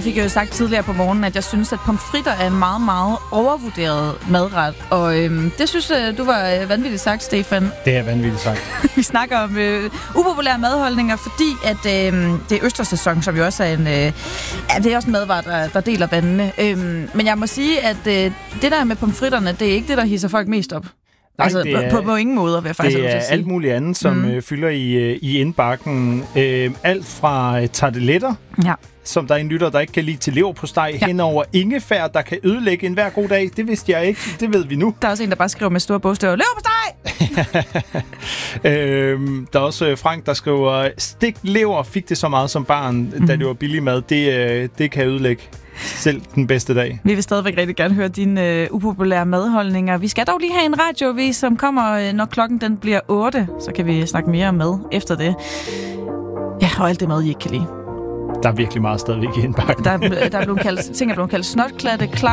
fik jo sagt tidligere på morgenen, at jeg synes, at pomfritter er en meget, meget overvurderet madret. Og det synes du var vanvittigt sagt, Stefan. Det er vanvittigt sagt. Vi snakker om upopulære madholdninger, fordi at det er østerssæson, som jo også er en... det er også en madret, der deler vandene. Men jeg må sige, at det der med pomfritterne, det er ikke det, der hisser folk mest op. Nej, altså, det er, på ingen måde, vil jeg faktisk sige. Det er alt muligt andet, som fylder i indbakken. Alt fra tarteletter, som der er en lytter, der ikke kan lide, til leverpostej, henover ingefær, der kan ødelægge en hver god dag. Det vidste jeg ikke. Det ved vi nu. Der er også en, der bare skriver med store bogstaver, leverpostej! Der er også Frank, der skriver, stik lever fik det så meget som barn, da det var billig mad. Det kan ødelægge selv den bedste dag. Vi vil stadigvæk rigtig gerne høre dine upopulære madholdninger. Vi skal dog lige have en radioavis, som kommer, når klokken den bliver 8. Så kan vi snakke mere om mad efter det. Ja, og alt det mad, I ikke kan lide. Der er virkelig meget stadigvæk i indbakken. Der er blevet kaldt, ting er blevet kaldt snotklatte,